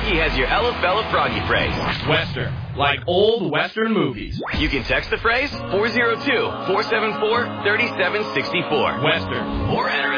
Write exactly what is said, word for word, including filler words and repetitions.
Froggy has your Ella Fella Froggy phrase. Western, like old Western movies. You can text the phrase four zero two, four seven four, three seven six four. Western. Or enter